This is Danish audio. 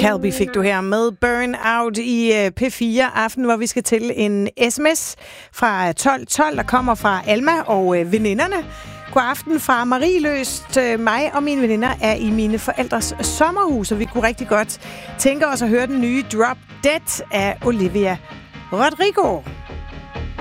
Calby fik du her med Burn Out i P4 Aften, hvor vi skal til en sms fra 1212, der kommer fra Alma og veninderne. God aften fra Marieløst. Mig og mine veninder er i mine forældres sommerhus, og vi kunne rigtig godt tænke os at høre den nye Drop Dead af Olivia Rodrigo.